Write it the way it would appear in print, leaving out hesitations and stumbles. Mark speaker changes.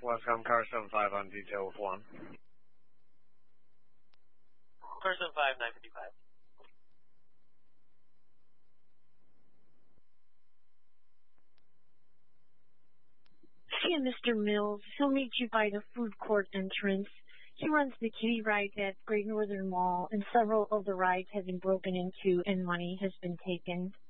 Speaker 1: Westcom car 75 on detail with 1.
Speaker 2: Car 75, 955.
Speaker 3: See Mr. Mills. He'll meet you by the food court entrance. He runs the kiddie ride at Great Northern Mall, and several of the rides have been broken into and money has been taken.